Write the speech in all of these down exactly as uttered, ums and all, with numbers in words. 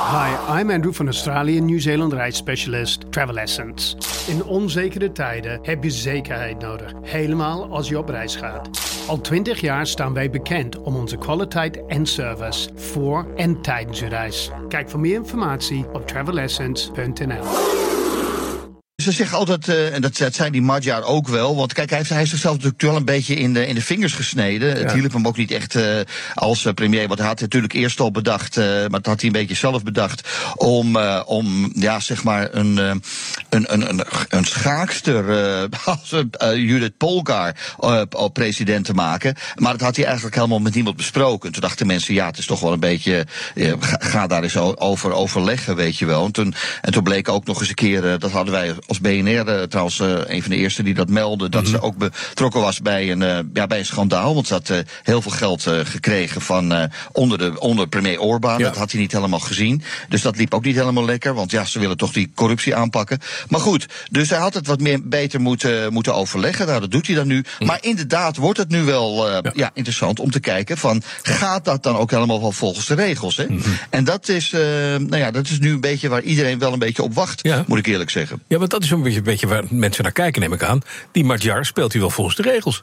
Hi, I'm Andrew van Australië Nieuw-Zeeland reisspecialist Travel Essence. In onzekere tijden heb je zekerheid nodig, helemaal als je op reis gaat. Al twintig jaar staan wij bekend om onze kwaliteit en service voor en tijdens je reis. Kijk voor meer informatie op travel essence punt n l. Ze zeggen altijd, uh, en dat, dat zijn die Magyar ook wel, want kijk, hij heeft, hij heeft zichzelf natuurlijk wel een beetje in de, in de vingers gesneden. Ja. Het hielp hem ook niet echt uh, als uh, premier, want hij had natuurlijk eerst al bedacht, uh, maar dat had hij een beetje zelf bedacht, om, uh, om ja, zeg maar, een, uh, een, een, een, een schaakster uh, als uh, Judith Polgar uh, president te maken. Maar dat had hij eigenlijk helemaal met niemand besproken. Toen dachten mensen, ja, het is toch wel een beetje, uh, ga, ga daar eens over overleggen, weet je wel. En toen, en toen bleek ook nog eens een keer, uh, dat hadden wij als B N R uh, trouwens uh, een van de eerste die dat meldde, dat mm-hmm. ze ook betrokken was bij een, uh, ja, bij een schandaal. Want ze had uh, heel veel geld uh, gekregen van uh, onder, de, onder premier Orbán. Ja. Dat had hij niet helemaal gezien. Dus dat liep ook niet helemaal lekker. Want ja, ze willen toch die corruptie aanpakken. Maar goed, dus hij had het wat meer beter moeten, moeten overleggen. Nou, dat doet hij dan nu. Mm-hmm. Maar inderdaad wordt het nu wel uh, ja. Ja, interessant om te kijken van, gaat dat dan ook helemaal wel volgens de regels? Hè? Mm-hmm. En dat is, uh, nou ja, dat is nu een beetje waar iedereen wel een beetje op wacht, ja. moet ik eerlijk zeggen. Ja, want dat is een beetje, een beetje waar mensen naar kijken, neem ik aan. Die Magyar speelt hij wel volgens de regels.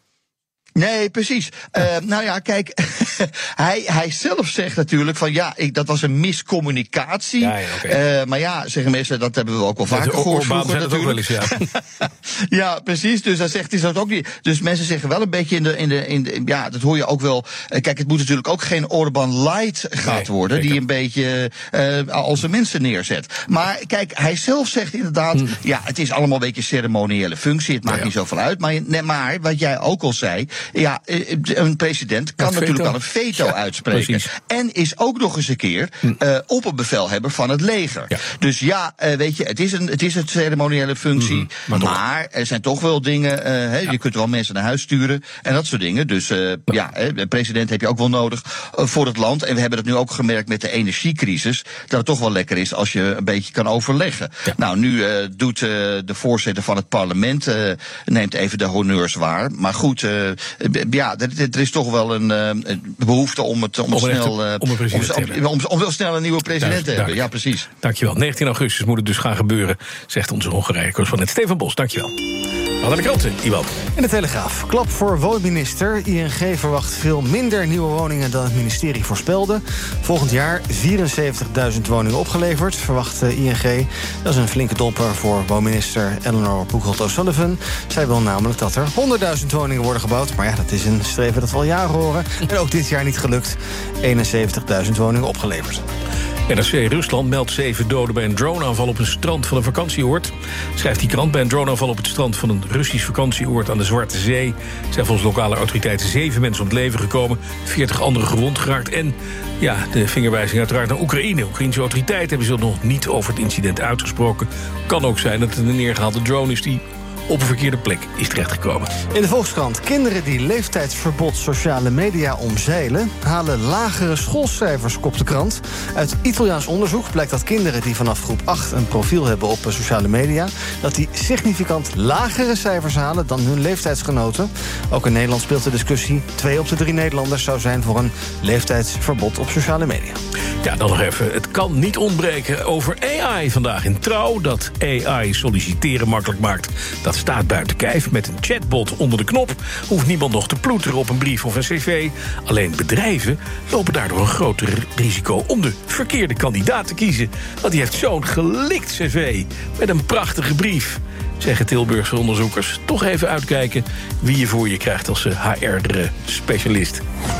Nee, precies. Uh, nou ja, kijk, hij, hij zelf zegt natuurlijk van ja, ik, dat was een miscommunicatie. Ja, ja, okay. uh, maar ja, zeggen mensen, dat hebben we ook wel vaker gehoord vroeger natuurlijk. Wel eens, ja. Ja, precies. Dus dan zegt hij dat ook niet. Dus mensen zeggen wel een beetje in de, in de, in de ja, dat hoor je ook wel. Uh, kijk, het moet natuurlijk ook geen Orbán light gaat nee, worden, zeker. Die een beetje uh, al zijn mensen neerzet. Maar kijk, hij zelf zegt inderdaad, hm. ja, het is allemaal een beetje ceremoniële functie. Het maakt ja, ja. niet zoveel uit. Maar, nee, maar wat jij ook al zei. Ja, een president kan natuurlijk wel een veto ja, uitspreken. Precies. En is ook nog eens een keer uh, opperbevelhebber van het leger. Ja. Dus ja, uh, weet je, het is een, het is een ceremoniële functie. Mm-hmm. Maar, maar er zijn toch wel dingen, uh, he, ja. je kunt wel mensen naar huis sturen en dat soort dingen. Dus uh, ja, ja de president heb je ook wel nodig uh, voor het land. En we hebben het nu ook gemerkt met de energiecrisis, dat het toch wel lekker is als je een beetje kan overleggen. Ja. Nou, nu uh, doet uh, de voorzitter van het parlement, uh, neemt even de honneurs waar. Maar goed, uh, ja, er, er is toch wel een, een behoefte om het, om het om snel, uh, om, om, om, om wel snel een nieuwe president te hebben. Ja, precies. Dankjewel. negentien augustus moet het dus gaan gebeuren, zegt onze Hongarije-correspondent Steven Bos. Dankjewel. Wat aan de kranten, Iwan. In de Telegraaf. Klap voor woonminister. I N G verwacht veel minder nieuwe woningen dan het ministerie voorspelde. Volgend jaar vierenzeventigduizend woningen opgeleverd, verwacht I N G. Dat is een flinke domper voor woonminister Eleanor Buchholz O'Sullivan. Zij wil namelijk dat er honderdduizend woningen worden gebouwd. Maar ja, dat is een streven dat we al jaren horen. En ook dit jaar niet gelukt. eenenzeventigduizend woningen opgeleverd. N R C Rusland meldt zeven doden bij een droneaanval op een strand van een vakantieoord. Schrijft die krant, bij een droneaanval op het strand van een Russisch vakantieoord aan de Zwarte Zee zijn volgens lokale autoriteiten zeven mensen om het leven gekomen, veertig anderen gewond geraakt. En ja, de vingerwijzing uiteraard naar Oekraïne. Oekraïnse autoriteiten hebben zich nog niet over het incident uitgesproken. Kan ook zijn dat het een neergehaalde drone is die op een verkeerde plek is terechtgekomen. In de Volkskrant. Kinderen die leeftijdsverbod sociale media omzeilen halen lagere schoolcijfers, kopt de krant. Uit Italiaans onderzoek blijkt dat kinderen die vanaf groep acht een profiel hebben op sociale media, dat die significant lagere cijfers halen dan hun leeftijdsgenoten. Ook in Nederland speelt de discussie. Twee op de drie Nederlanders zou zijn voor een leeftijdsverbod op sociale media. Ja, dan nog even. Het kan niet ontbreken over A I vandaag in Trouw. Dat A I solliciteren makkelijk maakt, dat staat buiten kijf. Met een chatbot onder de knop hoeft niemand nog te ploeteren op een brief of een cv. Alleen bedrijven lopen daardoor een groter risico om de verkeerde kandidaat te kiezen. Want die heeft zo'n gelikt cv met een prachtige brief, zeggen Tilburgse onderzoekers. Toch even uitkijken wie je voor je krijgt als H R-specialist.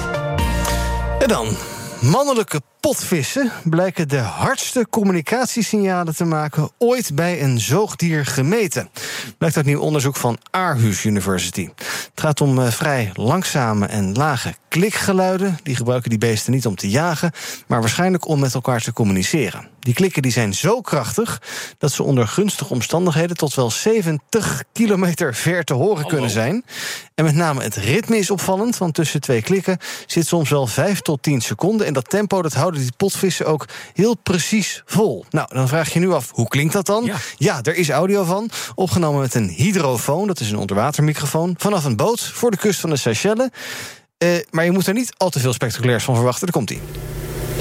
En dan mannelijke potvissen blijken de hardste communicatiesignalen te maken ooit bij een zoogdier gemeten. Blijkt uit nieuw onderzoek van Aarhus University. Het gaat om uh, vrij langzame en lage klikgeluiden. Die gebruiken die beesten niet om te jagen, maar waarschijnlijk om met elkaar te communiceren. Die klikken die zijn zo krachtig dat ze onder gunstige omstandigheden tot wel zeventig kilometer ver te horen Hallo. kunnen zijn. En met name het ritme is opvallend, want tussen twee klikken zit soms wel vijf tot tien seconden. En dat tempo, dat houden die potvissen ook heel precies vol. Nou, dan vraag je nu af, hoe klinkt dat dan? Ja, ja er is audio van, opgenomen met een hydrofoon, dat is een onderwatermicrofoon, vanaf een boot voor de kust van de Seychelles. Uh, maar je moet er niet al te veel spectaculairs van verwachten, daar komt-ie.